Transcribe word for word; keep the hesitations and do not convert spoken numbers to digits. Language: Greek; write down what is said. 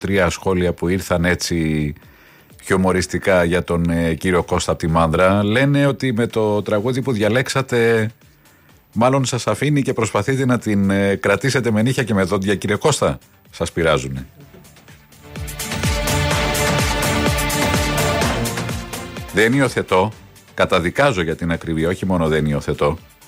τρία σχόλια που ήρθαν έτσι χιωμοριστικά για τον ε, κύριο Κώστα από τη Μάνδρα. Λένε ότι με το τραγούδι που διαλέξατε μάλλον σας αφήνει και προσπαθείτε να την ε, κρατήσετε με νύχια και με δόντια, κύριε Κώστα. Σας πειράζουνε. Δεν υιοθετώ, καταδικάζω για την ακρίβεια, όχι μόνο δεν υιοθετώ.